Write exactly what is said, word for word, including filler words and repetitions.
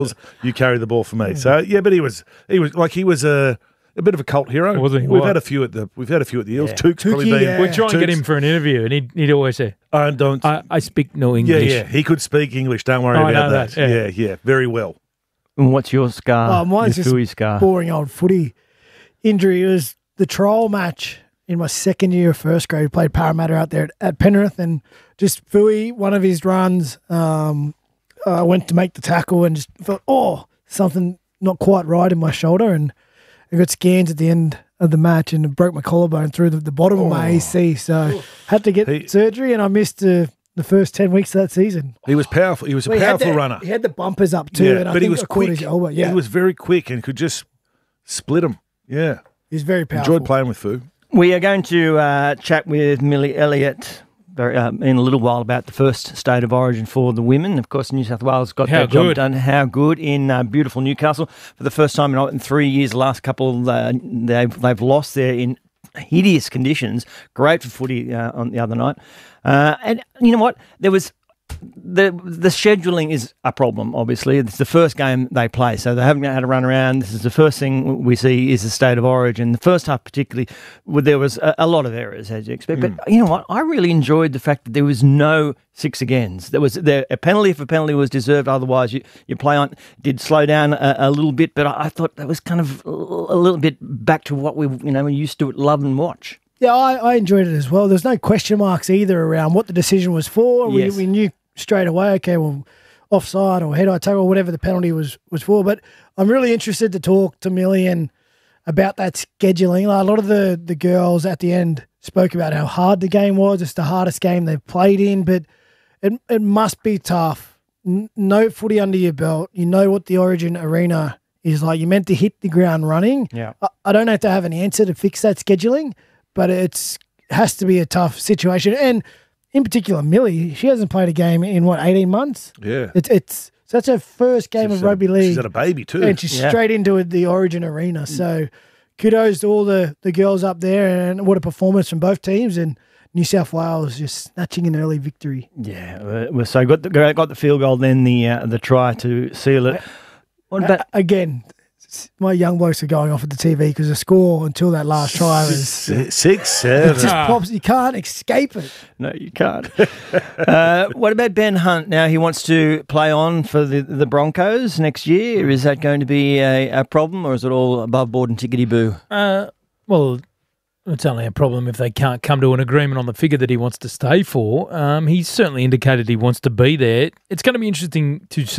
You carry the ball for me. So yeah, but he was he was like he was a a bit of a cult hero. Wasn't he? We've What? had a few at the we've had a few at the Eels. Yeah. Tuke's probably Tukey, been. yeah. We try and get Tukes. him for an interview, and he'd, he'd always say, I don't. I, I speak no yeah, English. yeah. He could speak English. Don't worry Oh, I about know that. that, yeah. Yeah, yeah. Very well. And what's your scar? Oh, mine's your just Fui scar. boring old footy injury. It was the trial match in my second year of first grade. We played Parramatta out there at, at Penrith, and just Fui, one of his runs, um, I went to make the tackle and just felt, oh, something not quite right in my shoulder, and I got scans at the end of the match and it broke my collarbone through the, the bottom of my A C, so had to get He- surgery, and I missed the, the first ten weeks of that season. He was powerful. He was a Well, he had powerful the- runner. He had the bumpers up too, Yeah, and I but he think was I caught quick. his elbow. Yeah, He was very quick and could just split him. Yeah. he's very powerful. Enjoyed playing with Fu. We are going to uh, chat with Millie Elliott very, uh, in a little while about the first state of origin for the women. Of course, New South Wales got How that job good. done. How good in uh, beautiful Newcastle for the first time in, in three years. The last couple, uh, they've, they've lost there in hideous conditions. Great for footy uh, on the other night. Uh, and you know what? There was the the scheduling is a problem. Obviously, it's the first game they play, so they haven't had to run around. This is the first thing we see is the state of origin. The first half, particularly, well, there was a, a lot of errors, as you expect. Mm. But you know what? I really enjoyed the fact that there was no six agains. There was there a penalty if a penalty was deserved. Otherwise, you, you play on did slow down a, a little bit. But I, I thought that was kind of a little bit back to what we you know we used to love and watch. Yeah, I, I enjoyed it as well. There's no question marks either around what the decision was for. We, Yes. we knew straight away, okay, well, offside or head-eye tackle, whatever the penalty was was for. But I'm really interested to talk to Millian about that scheduling. Like, a lot of the, the girls at the end spoke about how hard the game was. It's the hardest game they've played in, but it, it must be tough. N- no footy under your belt. You know what the Origin arena is like. You're meant to hit the ground running. Yeah. I, I don't have to have an answer to fix that scheduling, but it's has to be a tough situation. And in particular, Millie, she hasn't played a game in, what, eighteen months? Yeah. It's it's so that's her first game She's of had a- rugby league. She's had a baby too. And she's Yeah. straight into the Origin arena. So kudos to all the, the girls up there, and what a performance from both teams. And New South Wales just snatching an early victory. Yeah, it was so got the got the field goal, then the uh, the try to seal it. What about A- again, s- my young blokes are going off at the T V because the score until that last try was six, six, it just seven. pops. You can't escape it. No, you can't. uh, what about Ben Hunt? Now he wants to play on for the, the Broncos next year. Is that going to be a, a problem, or is it all above board and tickety boo? Uh, well, it's only a problem if they can't come to an agreement on the figure that he wants to stay for. Um, he's certainly indicated he wants to be there. It's going to be interesting to see